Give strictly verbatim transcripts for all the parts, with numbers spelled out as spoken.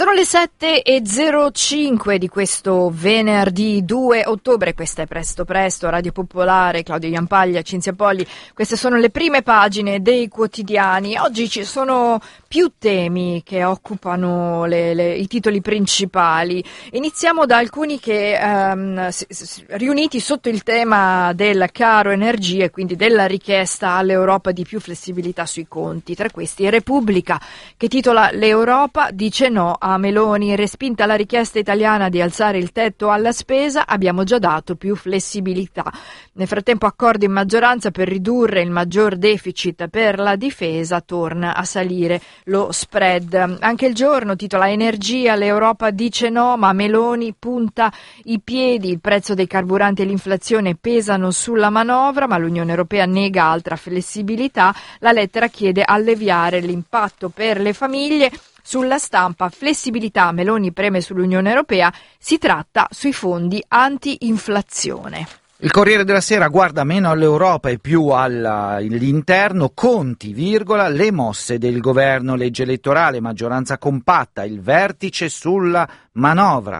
Sono le sette e zero cinque di questo venerdì due ottobre, questa è Presto Presto, Radio Popolare, Claudio Iampaglia, Cinzia Polli, queste sono le prime pagine dei quotidiani. Oggi ci sono più temi che occupano le, le, i titoli principali. Iniziamo da alcuni che ehm, s- s- riuniti sotto il tema del caro energie, quindi della richiesta all'Europa di più flessibilità sui conti. Tra questi Repubblica, che titola "L'Europa dice no a Meloni, respinta la richiesta italiana di alzare il tetto alla spesa, abbiamo già dato più flessibilità". Nel frattempo accordo in maggioranza per ridurre il maggior deficit per la difesa, torna a salire lo spread. Anche Il Giorno titola "Energia, l'Europa dice no ma Meloni punta i piedi, il prezzo dei carburanti e l'inflazione pesano sulla manovra ma l'Unione Europea nega altra flessibilità, la lettera chiede alleviare l'impatto per le famiglie". Sulla Stampa, flessibilità, Meloni preme sull'Unione Europea, si tratta sui fondi anti-inflazione. Il Corriere della Sera guarda meno all'Europa e più all'interno, conti, virgola, le mosse del governo, legge elettorale, maggioranza compatta, il vertice sulla manovra.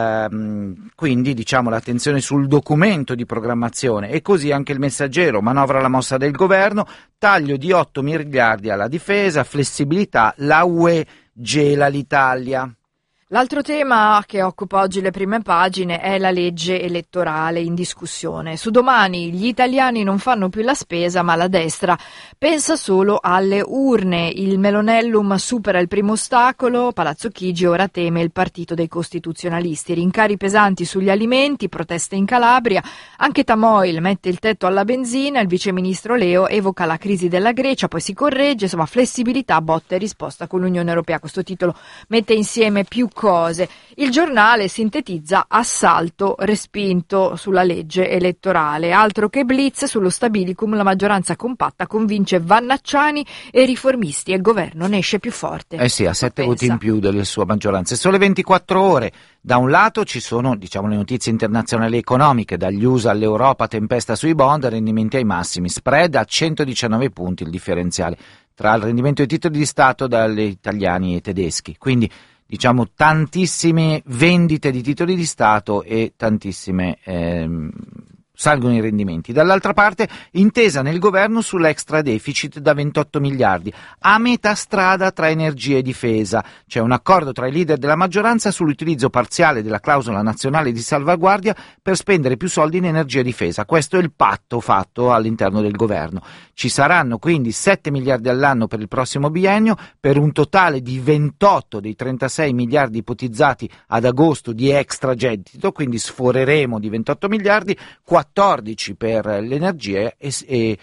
Ehm, quindi diciamo l'attenzione sul documento di programmazione e così anche il Messaggero, manovra la mossa del governo, taglio di otto miliardi alla difesa, flessibilità, la U E gela l'Italia. L'altro tema che occupa oggi le prime pagine è la legge elettorale in discussione. Su Domani, gli italiani non fanno più la spesa, ma la destra pensa solo alle urne. Il Melonellum supera il primo ostacolo, Palazzo Chigi ora teme il partito dei costituzionalisti. Rincari pesanti sugli alimenti, proteste in Calabria, anche Tamoil mette il tetto alla benzina, il viceministro Leo evoca la crisi della Grecia, poi si corregge, insomma flessibilità, botta e risposta con l'Unione Europea. Questo titolo mette insieme più cose. Il Giornale sintetizza assalto respinto sulla legge elettorale. Altro che blitz sullo stabilicum, la maggioranza compatta convince Vannacciani e riformisti e il governo ne esce più forte. Eh sì, ha sette voti in più delle sue maggioranze. Sole ventiquattro ore. Da un lato ci sono, diciamo, le notizie internazionali economiche, dagli U S A all'Europa, tempesta sui bond, rendimenti ai massimi, spread a centodiciannove punti il differenziale tra il rendimento dei titoli di Stato dalle italiani e tedeschi. Quindi diciamo tantissime vendite di titoli di Stato e tantissime ehm, salgono i rendimenti. Dall'altra parte intesa nel governo sull'extra deficit da ventotto miliardi, a metà strada tra energia e difesa. C'è un accordo tra i leader della maggioranza sull'utilizzo parziale della clausola nazionale di salvaguardia per spendere più soldi in energia e difesa. Questo è il patto fatto all'interno del governo. Ci saranno quindi sette miliardi all'anno per il prossimo biennio, per un totale di ventotto dei trentasei miliardi ipotizzati ad agosto di extra gettito, quindi sforeremo di ventotto miliardi, quattordici per l'energia e, e,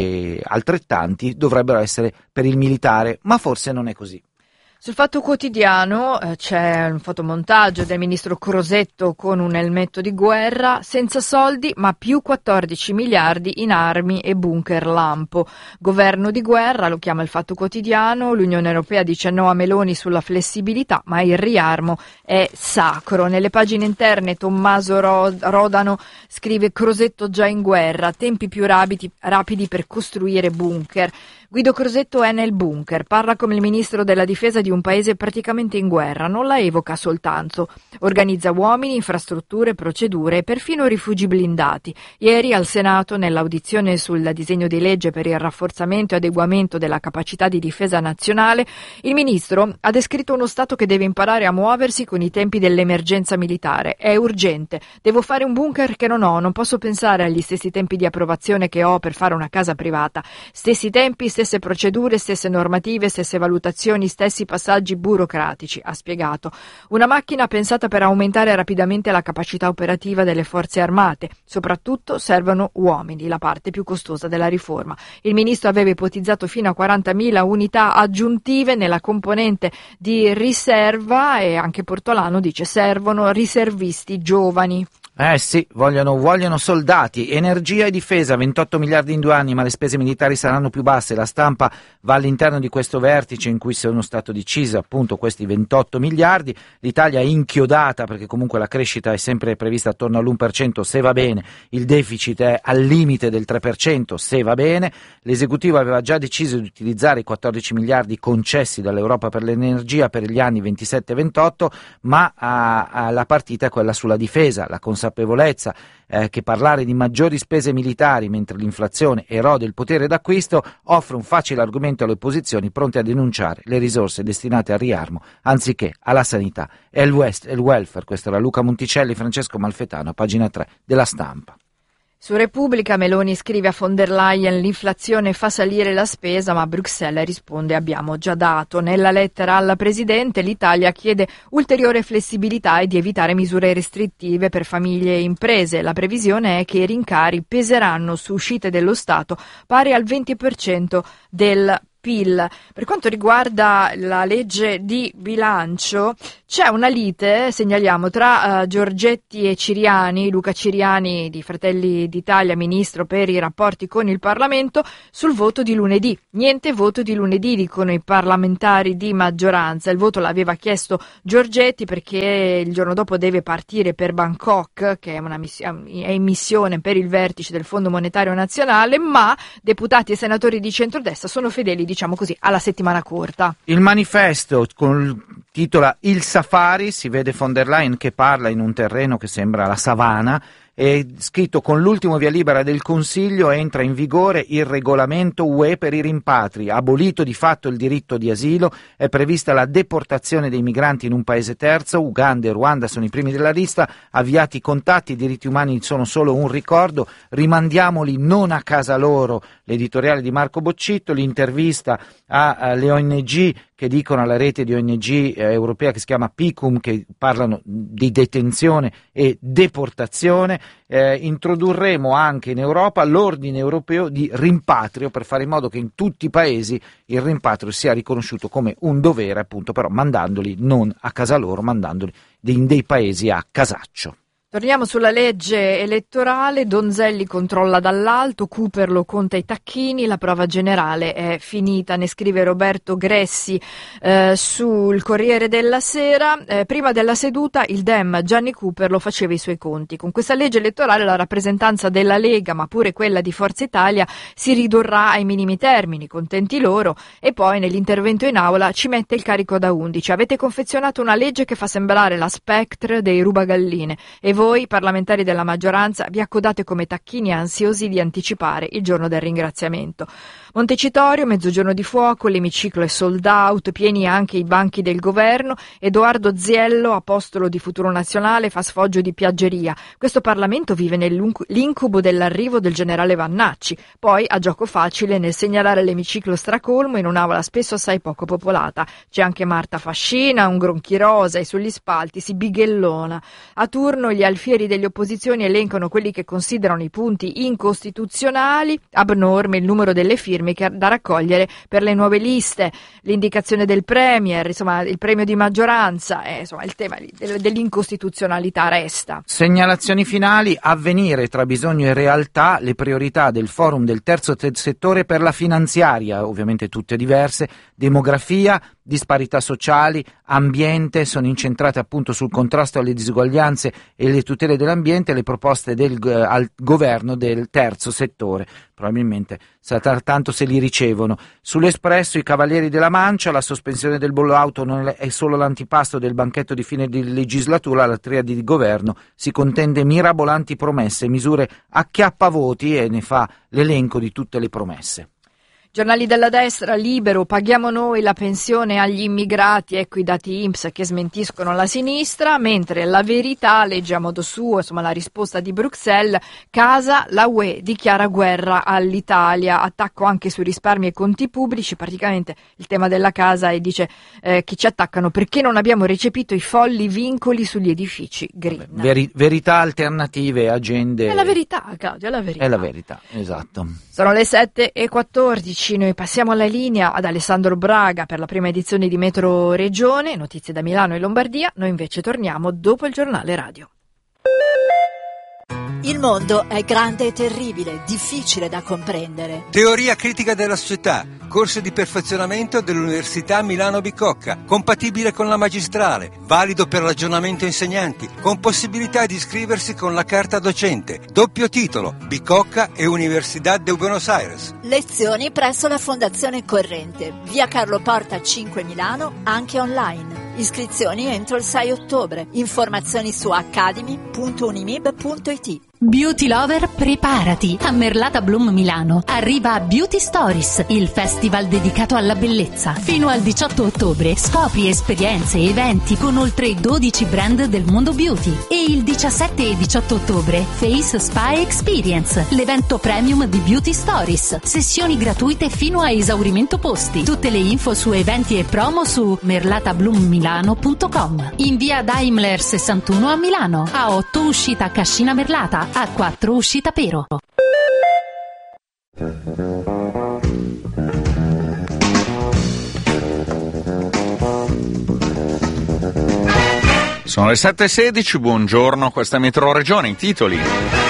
e altrettanti dovrebbero essere per il militare, ma forse non è così. Sul Fatto Quotidiano eh, c'è un fotomontaggio del ministro Crosetto con un elmetto di guerra, senza soldi ma più quattordici miliardi in armi e bunker lampo. Governo di guerra, lo chiama il Fatto Quotidiano, l'Unione Europea dice no a Meloni sulla flessibilità, ma il riarmo è sacro. Nelle pagine interne Tommaso Rodano scrive Crosetto già in guerra, tempi più rapidi, rapidi per costruire bunker. Guido Crosetto è nel bunker, parla come il ministro della difesa di un paese praticamente in guerra, non la evoca soltanto. Organizza uomini, infrastrutture, procedure e perfino rifugi blindati. Ieri al Senato, nell'audizione sul disegno di legge per il rafforzamento e adeguamento della capacità di difesa nazionale, il ministro ha descritto uno Stato che deve imparare a muoversi con i tempi dell'emergenza militare. È urgente, devo fare un bunker che non ho, non posso pensare agli stessi tempi di approvazione che ho per fare una casa privata. Stessi tempi, stesse procedure, stesse normative, stesse valutazioni, stessi passaggi burocratici, ha spiegato. Una macchina pensata per aumentare rapidamente la capacità operativa delle forze armate. Soprattutto servono uomini, la parte più costosa della riforma. Il ministro aveva ipotizzato fino a quarantamila unità aggiuntive nella componente di riserva e anche Portolano dice servono riservisti giovani. Eh sì, vogliono, vogliono soldati, energia e difesa, ventotto miliardi in due anni, ma le spese militari saranno più basse. La stampa va all'interno di questo vertice in cui sono stati decisi appunto questi ventotto miliardi. L'Italia è inchiodata perché comunque la crescita è sempre prevista attorno all'uno per cento se va bene, il deficit è al limite del tre per cento se va bene. L'esecutivo aveva già deciso di utilizzare i quattordici miliardi concessi dall'Europa per l'energia per gli anni ventisette ventotto, ma a, a la partita è quella sulla difesa, la consapevolezza consapevolezza eh, che parlare di maggiori spese militari mentre l'inflazione erode il potere d'acquisto offre un facile argomento alle opposizioni pronte a denunciare le risorse destinate al riarmo anziché alla sanità e il, West, il welfare. Questo era Luca Monticelli, Francesco Malfetano, a pagina tre della Stampa. Su Repubblica Meloni scrive a von der Leyen: l'inflazione fa salire la spesa, ma Bruxelles risponde: abbiamo già dato. Nella lettera alla Presidente l'Italia chiede ulteriore flessibilità e di evitare misure restrittive per famiglie e imprese. La previsione è che i rincari peseranno su uscite dello Stato pari al venti per cento del P I L. Per quanto riguarda la legge di bilancio c'è una lite, segnaliamo, tra uh, Giorgetti e Ciriani, Luca Ciriani di Fratelli d'Italia, ministro per i rapporti con il Parlamento, sul voto di lunedì. Niente voto di lunedì, dicono i parlamentari di maggioranza. Il voto l'aveva chiesto Giorgetti perché il giorno dopo deve partire per Bangkok, che è, una miss- è in missione per il vertice del Fondo Monetario Nazionale, ma deputati e senatori di centrodestra sono fedeli, diciamo così, alla settimana corta. Il manifesto con il titola Il Safari, si vede von der Leyen che parla in un terreno che sembra la savana, è scritto: con l'ultimo via libera del Consiglio entra in vigore il regolamento U E per i rimpatri, abolito di fatto il diritto di asilo, è prevista la deportazione dei migranti in un paese terzo, Uganda e Ruanda sono i primi della lista, avviati i contatti, i diritti umani sono solo un ricordo, rimandiamoli non a casa loro, l'editoriale di Marco Boccitto, l'intervista alle O N G che dicono, alla rete di O N G eh, europea che si chiama PICUM, che parlano di detenzione e deportazione. Eh, introdurremo anche in Europa l'ordine europeo di rimpatrio per fare in modo che in tutti i paesi il rimpatrio sia riconosciuto come un dovere, appunto, però mandandoli non a casa loro, mandandoli in dei paesi a casaccio. Torniamo sulla legge elettorale. Donzelli controlla dall'alto, Cooper lo conta i tacchini, la prova generale è finita, ne scrive Roberto Gressi eh, sul Corriere della Sera. Eh, prima della seduta il Dem Gianni Cooper lo faceva i suoi conti. Con questa legge elettorale la rappresentanza della Lega, ma pure quella di Forza Italia, si ridurrà ai minimi termini, contenti loro, e poi nell'intervento in aula ci mette il carico da undici. Avete confezionato una legge che fa sembrare la Spectre dei rubagalline e voi, parlamentari della maggioranza, vi accodate come tacchini ansiosi di anticipare il giorno del ringraziamento. Montecitorio, mezzogiorno di fuoco, l'emiciclo è sold out, pieni anche i banchi del governo. Edoardo Ziello, apostolo di Futuro Nazionale, fa sfoggio di piaggeria. Questo Parlamento vive nell'incubo dell'arrivo del generale Vannacci, poi ha gioco facile nel segnalare l'emiciclo stracolmo in un'aula spesso assai poco popolata. C'è anche Marta Fascina, un gronchirosa, e sugli spalti si bighellona. A turno gli alfieri delle opposizioni elencano quelli che considerano i punti incostituzionali, abnorme il numero delle firme da raccogliere per le nuove liste, l'indicazione del premier, insomma il premio di maggioranza, eh, insomma il tema dell'incostituzionalità resta. Segnalazioni finali: avvenire tra bisogno e realtà, le priorità del forum del terzo settore per la finanziaria, ovviamente tutte diverse, demografia, disparità sociali, ambiente, sono incentrate appunto sul contrasto alle disuguaglianze e le tutele dell'ambiente, le proposte del, al governo del terzo settore, probabilmente sarà tanto se li ricevono. Sull'Espresso i Cavalieri della Mancia, la sospensione del bollo auto non è solo l'antipasto del banchetto di fine di legislatura, la triade di governo si contende mirabolanti promesse, misure acchiappavoti, e ne fa l'elenco di tutte le promesse. Giornali della destra, Libero, paghiamo noi la pensione agli immigrati, ecco i dati I N P S che smentiscono la sinistra, mentre La Verità legge a modo suo, insomma, la risposta di Bruxelles: Casa, la U E dichiara guerra all'Italia, attacco anche sui risparmi e conti pubblici, praticamente il tema della casa, e dice eh, che ci attaccano perché non abbiamo recepito i folli vincoli sugli edifici green. Veri- verità alternative, agende. È la verità, Claudio, è la verità. È la verità, esatto. Sono le sette e quattordici. Noi passiamo alla linea ad Alessandro Braga per la prima edizione di Metro Regione, notizie da Milano e Lombardia. Noi invece torniamo dopo il giornale radio. Il mondo è grande e terribile, difficile da comprendere. Teoria critica della società, corso di perfezionamento dell'Università Milano Bicocca, compatibile con la magistrale, valido per l'aggiornamento insegnanti, con possibilità di iscriversi con la carta docente, doppio titolo, Bicocca e Universidad de Buenos Aires. Lezioni presso la Fondazione Corrente, via Carlo Porta cinque Milano, anche online. Iscrizioni entro il sei ottobre. Informazioni su academy punto unimib punto it. Beauty Lover, preparati! A Merlata Bloom Milano arriva Beauty Stories, il festival dedicato alla bellezza. Fino al diciotto ottobre scopri esperienze e eventi con oltre dodici brand del mondo beauty. E il diciassette e diciotto ottobre Face Spa Experience, l'evento premium di Beauty Stories. Sessioni gratuite fino a esaurimento posti. Tutte le info su eventi e promo su merlata bloom milano punto com. In via Daimler sessantuno a Milano, A otto uscita Cascina Merlata, A quattro uscita Pero. Sono le sette e sedici, buongiorno, questa è Metro Regione, i titoli.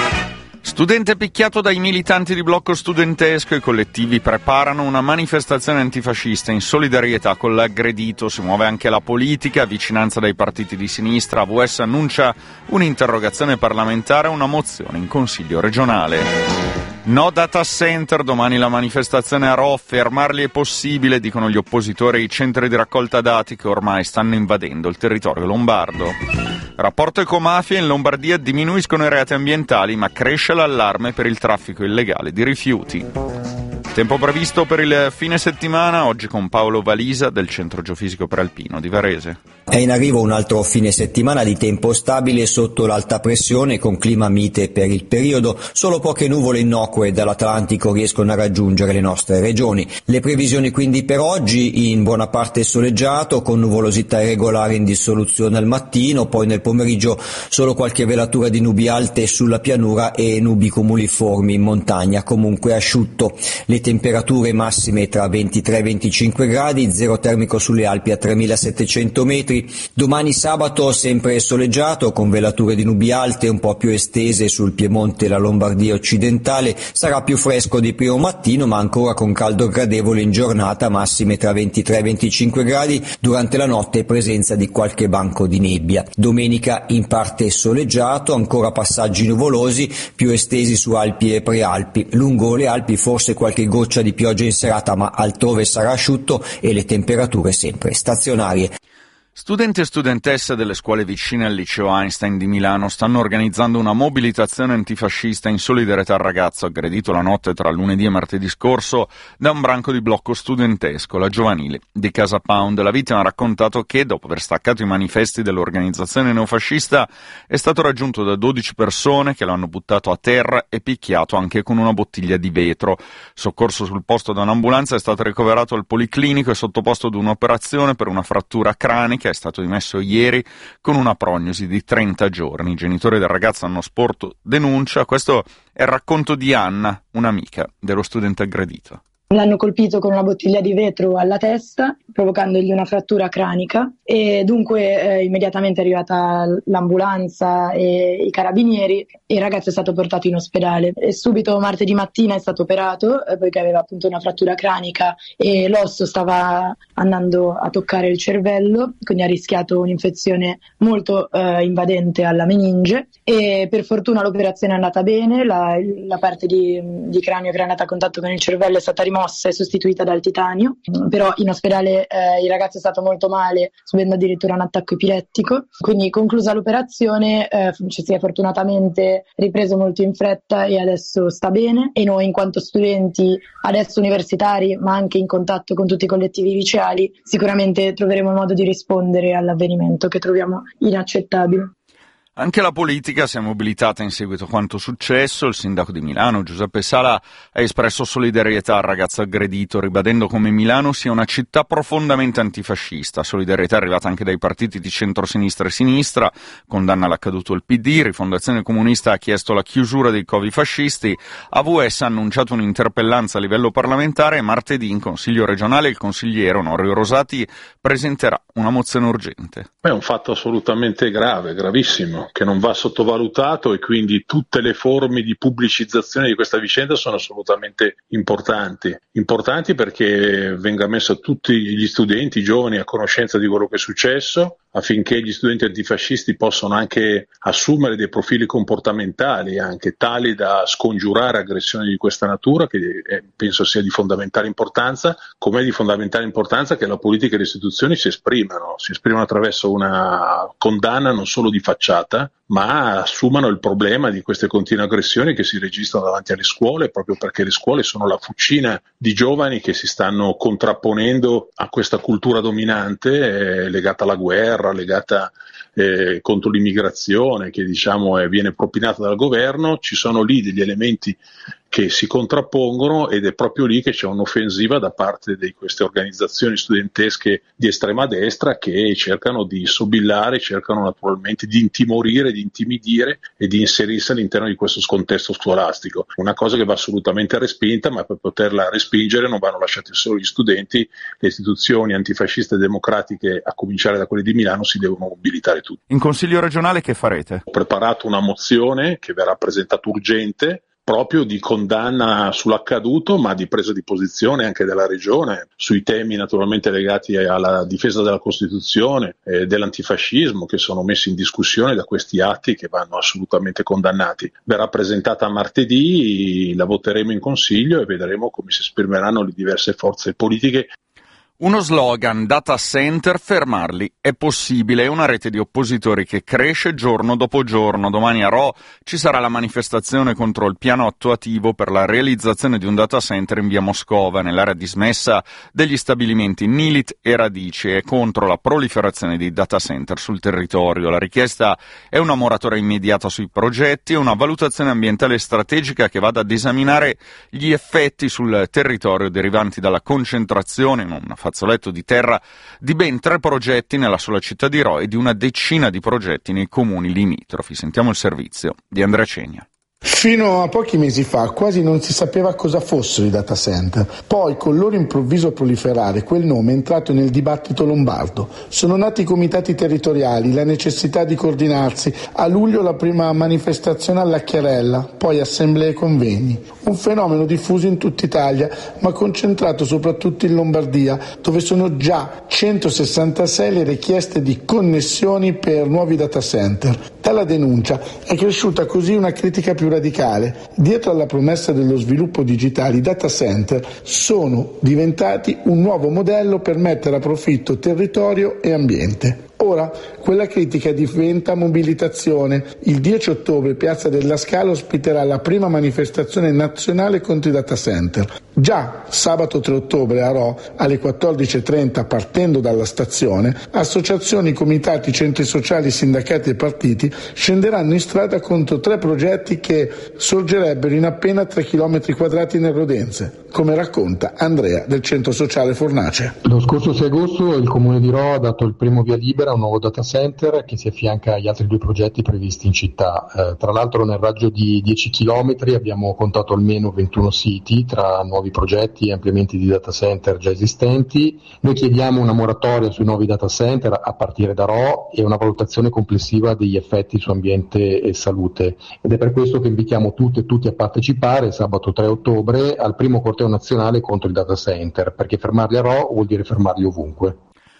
Studente picchiato dai militanti di blocco studentesco, i collettivi preparano una manifestazione antifascista in solidarietà con l'aggredito. Si muove anche la politica, vicinanza dai partiti di sinistra. A V S annuncia un'interrogazione parlamentare e una mozione in Consiglio regionale. No data center, domani la manifestazione a Rho, fermarli è possibile, dicono gli oppositori ai centri di raccolta dati che ormai stanno invadendo il territorio lombardo. Rapporto ecomafia, in Lombardia diminuiscono i reati ambientali ma cresce l'allarme per il traffico illegale di rifiuti. Tempo previsto per il fine settimana, oggi con Paolo Valisa del Centro Geofisico Prealpino di Varese. È in arrivo un altro fine settimana di tempo stabile sotto l'alta pressione con clima mite per il periodo. Solo poche nuvole innocue dall'Atlantico riescono a raggiungere le nostre regioni. Le previsioni quindi per oggi: in buona parte soleggiato con nuvolosità irregolare in dissoluzione al mattino, poi nel pomeriggio solo qualche velatura di nubi alte sulla pianura e nubi cumuliformi in montagna, comunque asciutto. Le temperature massime tra ventitré e venticinque gradi, zero termico sulle Alpi a tremilasettecento metri. Domani sabato sempre soleggiato con velature di nubi alte un po' più estese sul Piemonte e la Lombardia occidentale. Sarà più fresco di primo mattino ma ancora con caldo gradevole in giornata, massime tra ventitré e venticinque gradi. Durante la notte presenza di qualche banco di nebbia. Domenica in parte soleggiato, ancora passaggi nuvolosi più estesi su Alpi e Prealpi. Lungo le Alpi forse qualche goccia di pioggia in serata ma altrove sarà asciutto e le temperature sempre stazionarie. Studenti e studentesse delle scuole vicine al liceo Einstein di Milano stanno organizzando una mobilitazione antifascista in solidarietà al ragazzo aggredito la notte tra lunedì e martedì scorso da un branco di blocco studentesco, la Giovanile di Casa Pound. La vittima ha raccontato che, dopo aver staccato i manifesti dell'organizzazione neofascista, è stato raggiunto da dodici persone che lo hanno buttato a terra e picchiato anche con una bottiglia di vetro. Soccorso sul posto da un'ambulanza, è stato ricoverato al policlinico e sottoposto ad un'operazione per una frattura cranica. È stato dimesso ieri con una prognosi di trenta giorni. I genitori del ragazzo hanno sporto denuncia. Questo è il racconto di Anna, un'amica dello studente aggredito. L'hanno colpito con una bottiglia di vetro alla testa, provocandogli una frattura cranica, e dunque eh, immediatamente è arrivata l'ambulanza e i carabinieri e il ragazzo è stato portato in ospedale. E subito martedì mattina è stato operato eh, poiché aveva appunto una frattura cranica e l'osso stava andando a toccare il cervello, quindi ha rischiato un'infezione molto eh, invadente alla meninge, e per fortuna l'operazione è andata bene. La, la parte di, di cranio che era andata a contatto con il cervello è stata rimossa e sostituita dal titanio, però in ospedale eh, il ragazzo è stato molto male, subendo addirittura un attacco epilettico. Quindi conclusa l'operazione eh, ci si è fortunatamente ripreso molto in fretta e adesso sta bene, e noi in quanto studenti adesso universitari ma anche in contatto con tutti i collettivi liceali sicuramente troveremo modo di rispondere all'avvenimento che troviamo inaccettabile. Anche la politica si è mobilitata in seguito a quanto successo. Il sindaco di Milano, Giuseppe Sala, ha espresso solidarietà al ragazzo aggredito, ribadendo come Milano sia una città profondamente antifascista. Solidarietà arrivata anche dai partiti di centrosinistra e sinistra, condanna l'accaduto il P D, Rifondazione Comunista ha chiesto la chiusura dei covi fascisti, A V S ha annunciato un'interpellanza a livello parlamentare e martedì in Consiglio regionale il consigliere Onorio Rosati presenterà una mozione urgente. È un fatto assolutamente grave, gravissimo. governo, che non va sottovalutato, e quindi tutte le forme di pubblicizzazione di questa vicenda sono assolutamente importanti. Importanti perché venga messo tutti gli studenti, i giovani, a conoscenza di quello che è successo, affinché gli studenti antifascisti possano anche assumere dei profili comportamentali anche tali da scongiurare aggressioni di questa natura, che eh, penso sia di fondamentale importanza, come è di fondamentale importanza che la politica e le istituzioni si esprimano, si esprimano attraverso una condanna non solo di facciata, ma assumano il problema di queste continue aggressioni che si registrano davanti alle scuole, proprio perché le scuole sono la fucina di giovani che si stanno contrapponendo a questa cultura dominante eh, legata alla guerra, legata eh, contro l'immigrazione, che diciamo eh, viene propinata dal governo. Ci sono lì degli elementi che si contrappongono ed è proprio lì che c'è un'offensiva da parte di queste organizzazioni studentesche di estrema destra che cercano di sobillare, cercano naturalmente di intimorire, di intimidire e di inserirsi all'interno di questo contesto scolastico. Una cosa che va assolutamente respinta, ma per poterla respingere non vanno lasciati solo gli studenti, le istituzioni antifasciste e democratiche, a cominciare da quelle di Milano, si devono mobilitare tutti. In Consiglio regionale che farete? Ho preparato una mozione che verrà presentata urgente, proprio di condanna sull'accaduto, ma di presa di posizione anche della Regione sui temi naturalmente legati alla difesa della Costituzione e dell'antifascismo, che sono messi in discussione da questi atti che vanno assolutamente condannati. Verrà presentata martedì, la voteremo in Consiglio e vedremo come si esprimeranno le diverse forze politiche. Uno slogan, data center, fermarli è possibile, è una rete di oppositori che cresce giorno dopo giorno. Domani a Rho ci sarà la manifestazione contro il piano attuativo per la realizzazione di un data center in via Moscova, nell'area dismessa degli stabilimenti Nilit e Radici, e contro la proliferazione di data center sul territorio. La richiesta è una moratoria immediata sui progetti e una valutazione ambientale strategica che vada ad esaminare gli effetti sul territorio derivanti dalla concentrazione in una fazzoletto di terra di ben tre progetti nella sola città di Rho e di una decina di progetti nei comuni limitrofi. Sentiamo il servizio di Andrea Cegna. Fino a pochi mesi fa quasi non si sapeva cosa fossero i data center, poi col loro improvviso proliferare quel nome è entrato nel dibattito lombardo. Sono nati i comitati territoriali, la necessità di coordinarsi, a luglio la prima manifestazione alla Chiarella, poi assemblee e convegni. Un fenomeno diffuso in tutta Italia, ma concentrato soprattutto in Lombardia, dove sono già centosessantasei le richieste di connessioni per nuovi data center. Dalla denuncia è cresciuta così una critica più radicale. Dietro alla promessa dello sviluppo digitale, i data center sono diventati un nuovo modello per mettere a profitto territorio e ambiente. Ora quella critica diventa mobilitazione. Il dieci ottobre Piazza della Scala ospiterà la prima manifestazione nazionale contro i data center. Già sabato tre ottobre a Rho alle quattordici e trenta, partendo dalla stazione, associazioni, comitati, centri sociali, sindacati e partiti scenderanno in strada contro tre progetti che sorgerebbero in appena tre chilometri quadrati nel Rodense, come racconta Andrea del centro sociale Fornace. Lo scorso sei agosto il Comune di Rho ha dato il primo via libera a un nuovo data center che si affianca agli altri due progetti previsti in città. Eh, tra l'altro nel raggio di dieci chilometri abbiamo contato almeno ventuno siti tra nuovi progetti e ampliamenti di data center già esistenti. Noi chiediamo una moratoria sui nuovi data center a partire da Rho e una valutazione complessiva degli effetti su ambiente e salute, ed è per questo che invitiamo tutte e tutti a partecipare sabato tre ottobre al primo corteo nazionale contro i data center, perché fermarli a Rho vuol dire fermarli ovunque.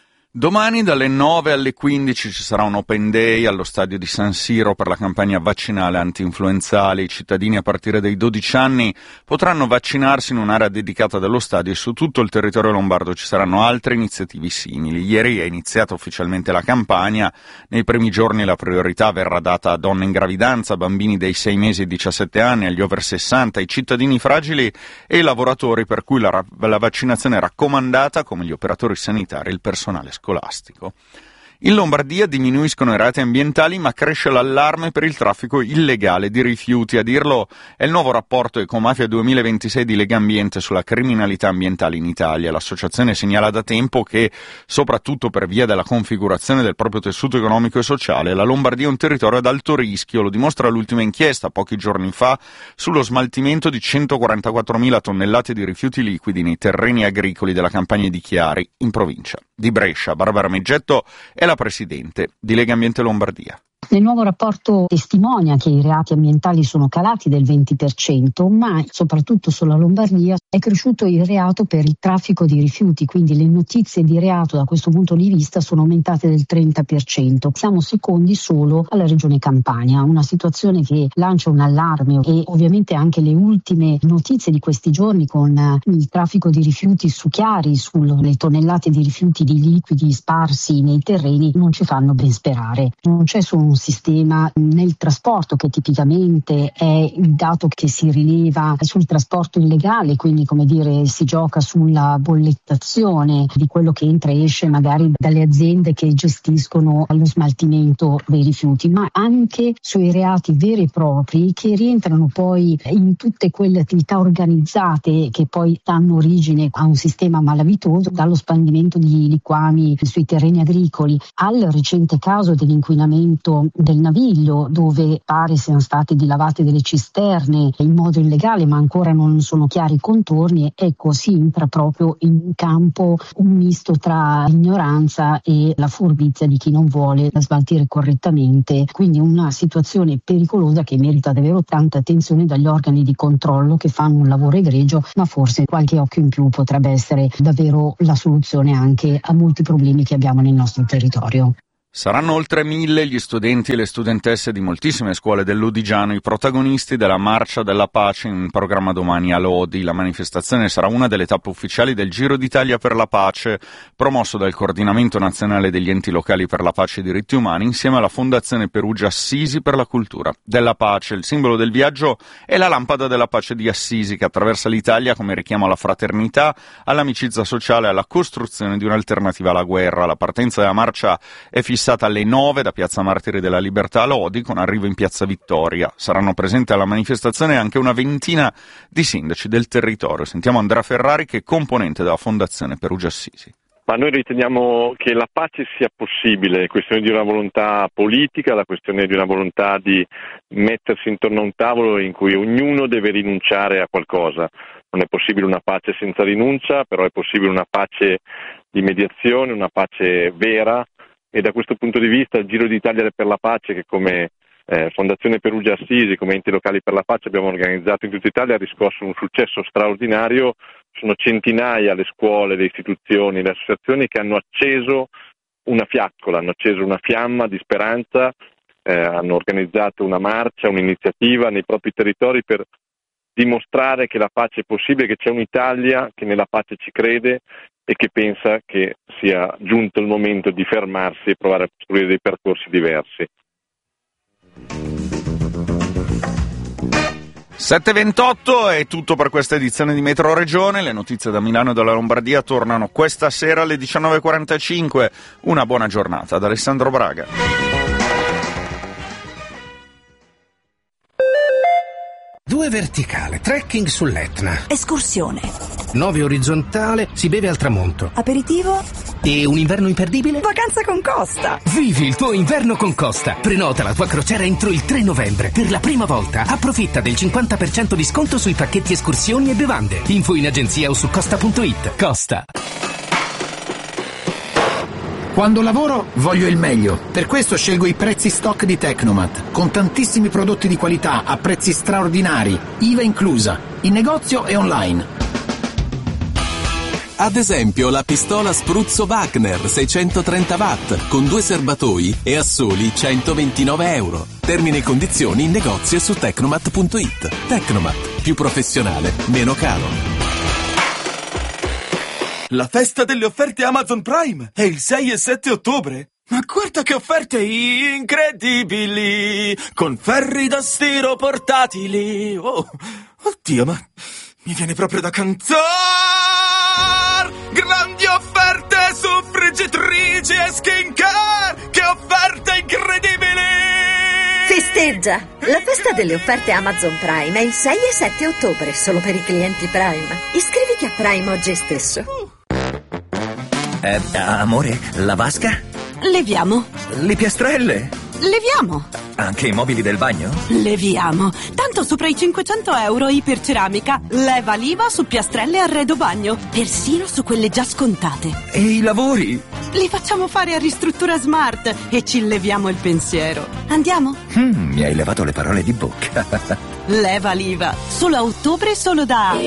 Domani dalle nove alle quindici ci sarà un open day allo stadio di San Siro per la campagna vaccinale anti-influenzale. I cittadini a partire dai dodici anni potranno vaccinarsi in un'area dedicata dello stadio e su tutto il territorio lombardo ci saranno altre iniziative simili. Ieri è iniziata ufficialmente la campagna. Nei primi giorni la priorità verrà data a donne in gravidanza, bambini dai sei mesi ai diciassette anni, agli over sessanta, ai cittadini fragili e ai lavoratori per cui la, la vaccinazione è raccomandata, come gli operatori sanitari e il personale scolastico. In Lombardia diminuiscono i reati ambientali, ma cresce l'allarme per il traffico illegale di rifiuti. A dirlo è il nuovo rapporto Ecomafia duemilaventisei di Legambiente sulla criminalità ambientale in Italia. L'associazione segnala da tempo che, soprattutto per via della configurazione del proprio tessuto economico e sociale, la Lombardia è un territorio ad alto rischio. Lo dimostra l'ultima inchiesta, pochi giorni fa, sullo smaltimento di centoquarantaquattromila tonnellate di rifiuti liquidi nei terreni agricoli della Campagna di Chiari, in provincia di Brescia. Barbara Meggetto è la presidente di Legambiente Lombardia. Nel nuovo rapporto testimonia che i reati ambientali sono calati del venti per cento, ma soprattutto sulla Lombardia è cresciuto il reato per il traffico di rifiuti, quindi le notizie di reato da questo punto di vista sono aumentate del trenta per cento. Siamo secondi solo alla regione Campania, una situazione che lancia un allarme e ovviamente anche le ultime notizie di questi giorni con il traffico di rifiuti su Chiari, sulle tonnellate di rifiuti di liquidi sparsi nei terreni non ci fanno ben sperare. Non c'è solo un sistema nel trasporto che tipicamente è il dato che si rileva sul trasporto illegale, quindi come dire si gioca sulla bollettazione di quello che entra e esce magari dalle aziende che gestiscono lo smaltimento dei rifiuti, ma anche sui reati veri e propri che rientrano poi in tutte quelle attività organizzate che poi danno origine a un sistema malavitoso, dallo spandimento di liquami sui terreni agricoli al recente caso dell'inquinamento del Naviglio, dove pare siano state dilavate delle cisterne in modo illegale, ma ancora non sono chiari i contorni. Ecco, si entra proprio in campo un misto tra l'ignoranza e la furbizia di chi non vuole smaltire correttamente, quindi una situazione pericolosa che merita davvero tanta attenzione dagli organi di controllo che fanno un lavoro egregio, ma forse qualche occhio in più potrebbe essere davvero la soluzione anche a molti problemi che abbiamo nel nostro territorio. Saranno oltre mille gli studenti e le studentesse di moltissime scuole del Lodigiano i protagonisti della Marcia della Pace in programma domani a Lodi. La manifestazione sarà una delle tappe ufficiali del Giro d'Italia per la Pace, promosso dal Coordinamento Nazionale degli Enti Locali per la Pace e i Diritti Umani, insieme alla Fondazione Perugia Assisi per la Cultura della Pace. Il simbolo del viaggio è la lampada della pace di Assisi, che attraversa l'Italia come richiamo alla fraternità, all'amicizia sociale e alla costruzione di un'alternativa alla guerra. La partenza della marcia è fissata alle nove da Piazza Martiri della Libertà a Lodi, con arrivo in Piazza Vittoria. Saranno presenti alla manifestazione anche una ventina di sindaci del territorio. Sentiamo Andrea Ferrari, che è componente della Fondazione Perugia Assisi. Ma noi riteniamo che la pace sia possibile, è questione di una volontà politica, la questione di una volontà di mettersi intorno a un tavolo in cui ognuno deve rinunciare a qualcosa. Non è possibile una pace senza rinuncia, però è possibile una pace di mediazione, una pace vera. E da questo punto di vista il Giro d'Italia per la Pace, che come eh, Fondazione Perugia Assisi, come enti locali per la pace abbiamo organizzato in tutta Italia, ha riscosso un successo straordinario. Sono centinaia le scuole, le istituzioni, le associazioni che hanno acceso una fiaccola, hanno acceso una fiamma di speranza, eh, hanno organizzato una marcia, un'iniziativa nei propri territori per dimostrare che la pace è possibile, che c'è un'Italia che nella pace ci crede e che pensa che sia giunto il momento di fermarsi e provare a costruire dei percorsi diversi. sette e ventotto è tutto per questa edizione di Metro Regione. Le notizie da Milano e dalla Lombardia tornano questa sera alle diciannove e quarantacinque. Una buona giornata da Alessandro Braga. Due verticale, trekking sull'Etna. Escursione. Nove orizzontale, si beve al tramonto. Aperitivo. E un inverno imperdibile? Vacanza con Costa. Vivi il tuo inverno con Costa. Prenota la tua crociera entro il tre novembre. Per la prima volta approfitta del cinquanta per cento di sconto sui pacchetti escursioni e bevande. Info in agenzia o su costa punto it. Costa. Quando lavoro voglio il meglio, per questo scelgo i prezzi stock di Tecnomat, con tantissimi prodotti di qualità a prezzi straordinari, I V A inclusa, in negozio e online. Ad esempio la pistola Spruzzo Wagner seicentotrenta watt con due serbatoi e a soli centoventinove euro. Termini e condizioni in negozio e su tecnomat punto it. Tecnomat, più professionale, meno caro. La festa delle offerte Amazon Prime è il sei e sette ottobre. Ma guarda che offerte incredibili! Con ferri da stiro portatili. Oh, oddio, ma mi viene proprio da cantare! Grandi offerte su friggitrici e skincare! Che offerte incredibili! Festeggia! La festa delle offerte Amazon Prime è il sei e sette ottobre, solo per i clienti Prime. Iscriviti a Prime oggi stesso. Eh, amore, la vasca? Leviamo. Le piastrelle? Leviamo. Anche i mobili del bagno? Leviamo. Tanto sopra i cinquecento euro iperceramica. Leva l'I V A su piastrelle e arredo bagno. Persino su quelle già scontate. E i lavori? Li facciamo fare a Ristruttura Smart e ci leviamo il pensiero. Andiamo? Mm, mi hai levato le parole di bocca. Leva l'I V A. Solo a ottobre, solo da